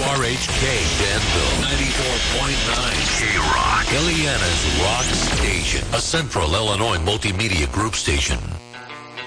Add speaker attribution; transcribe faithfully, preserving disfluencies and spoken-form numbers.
Speaker 1: R H K Danville, ninety-four point nine K-Rock, Ileana's Rock Station, a Central Illinois multimedia group station.